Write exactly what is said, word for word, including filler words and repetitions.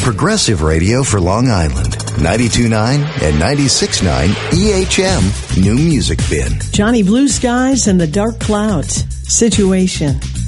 Progressive Radio for Long Island. ninety-two point nine and ninety-six point nine E H M New Music Bin. Johnny Blue Skies and the Dark Clouds. Situation.